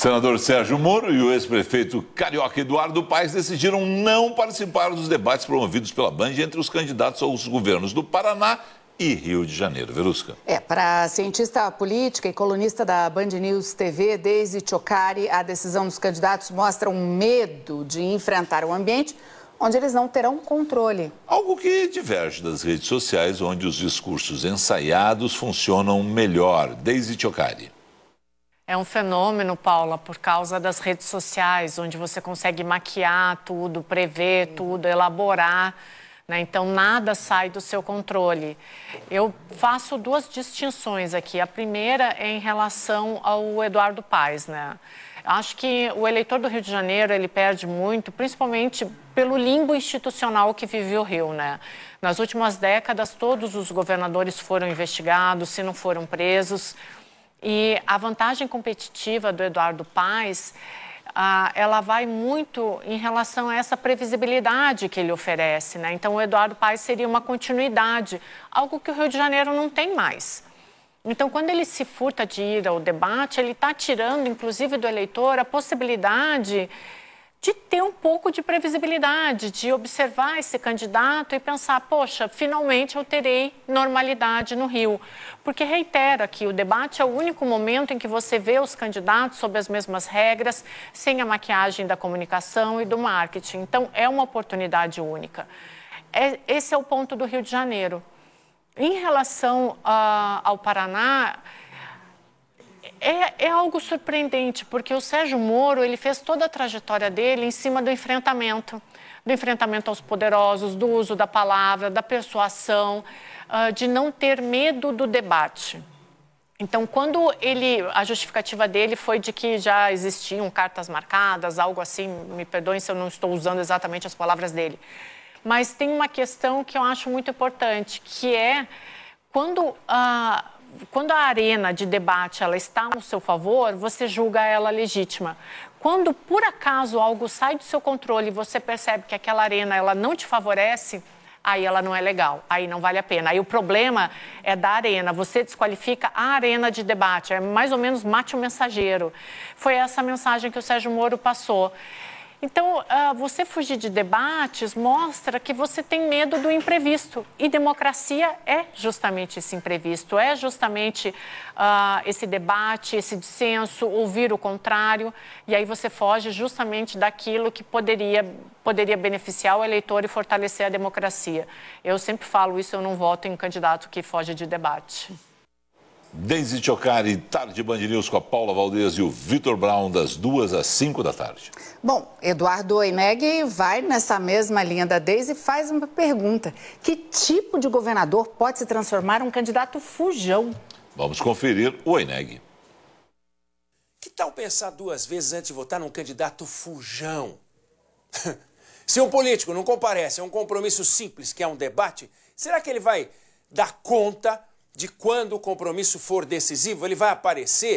Senador Sérgio Moro e o ex-prefeito carioca Eduardo Paes decidiram não participar dos debates promovidos pela Band entre os candidatos aos governos do Paraná e Rio de Janeiro. Verusca. Para a cientista política e colunista da Band News TV, Deise Ciocari, a decisão dos candidatos mostra um medo de enfrentar um ambiente onde eles não terão controle. Algo que diverge das redes sociais, onde os discursos ensaiados funcionam melhor. Deise Ciocari. É um fenômeno, Paula, por causa das redes sociais, onde você consegue maquiar tudo, prever tudo, elaborar, né? Então, nada sai do seu controle. Eu faço duas distinções aqui. A primeira é em relação ao Eduardo Paes, né? Acho que o eleitor do Rio de Janeiro, ele perde muito, principalmente pelo limbo institucional que vive o Rio, né? Nas últimas décadas, todos os governadores foram investigados, se não foram presos. E a vantagem competitiva do Eduardo Paes, ela vai muito em relação a essa previsibilidade que ele oferece, né? Então, o Eduardo Paes seria uma continuidade, algo que o Rio de Janeiro não tem mais. Então, quando ele se furta de ir ao debate, ele está tirando, inclusive, do eleitor a possibilidade de ter um pouco de previsibilidade, de observar esse candidato e pensar, poxa, finalmente eu terei normalidade no Rio. Porque, reitero aqui, o debate é o único momento em que você vê os candidatos sob as mesmas regras, sem a maquiagem da comunicação e do marketing. Então, é uma oportunidade única. Esse é o ponto do Rio de Janeiro. Em relação ao Paraná, é algo surpreendente, porque o Sérgio Moro, ele fez toda a trajetória dele em cima do enfrentamento aos poderosos, do uso da palavra, da persuasão, de não ter medo do debate. Então, quando a justificativa dele foi de que já existiam cartas marcadas, algo assim, me perdoem se eu não estou usando exatamente as palavras dele, mas tem uma questão que eu acho muito importante, que é quando a arena de debate ela está ao seu favor, você julga ela legítima. Quando, por acaso, algo sai do seu controle e você percebe que aquela arena ela não te favorece, aí ela não é legal, aí não vale a pena. Aí o problema é da arena, você desqualifica a arena de debate, é mais ou menos mate o mensageiro. Foi essa mensagem que o Sérgio Moro passou. Então, você fugir de debates mostra que você tem medo do imprevisto. E democracia é justamente esse imprevisto, é justamente esse debate, esse dissenso, ouvir o contrário. E aí você foge justamente daquilo que poderia beneficiar o eleitor e fortalecer a democracia. Eu sempre falo isso, eu não voto em candidato que foge de debate. Deise Ciocari, Tarde Band News com a Paula Valdez e o Vitor Brown, das 2 às 5 da tarde. Bom, Eduardo Oineg vai nessa mesma linha da Deise e faz uma pergunta. Que tipo de governador pode se transformar um candidato fujão? Vamos conferir o Oineg. Que tal pensar duas vezes antes de votar num candidato fujão? Se um político não comparece a um compromisso simples, que é um debate, será que ele vai dar conta de quando o compromisso for decisivo? Ele vai aparecer?